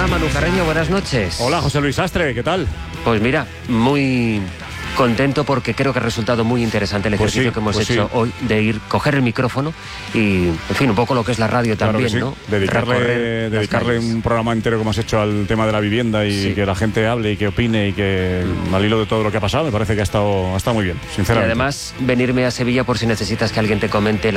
Manu Carreño, buenas noches. Hola, José Luis Astre, ¿qué tal? Pues mira, muy contento porque creo que ha resultado muy interesante el ejercicio que hemos hecho hoy de coger el micrófono y, en fin, un poco lo que es la radio también, claro que ¿no? Dedicarle un programa entero como has hecho al tema de la vivienda y que la gente hable y que opine y que al hilo de todo lo que ha pasado, me parece que ha estado muy bien, sinceramente. Y además venirme a Sevilla por si necesitas que alguien te comente